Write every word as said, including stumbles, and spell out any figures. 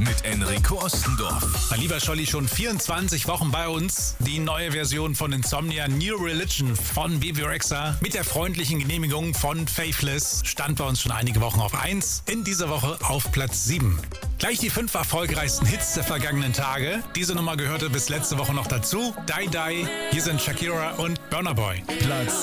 mit Enrico Ostendorf. Mein lieber Scholli, schon vierundzwanzig Wochen bei uns. Die neue Version von Insomnia, New Religion von Bebe Rexha mit der freundlichen Genehmigung von Faithless stand bei uns schon einige Wochen auf eins. In dieser Woche auf Platz sieben. Gleich die fünf erfolgreichsten Hits der vergangenen Tage. Diese Nummer gehörte bis letzte Woche noch dazu. Die Die, hier sind Shakira und Burna Boy. Platz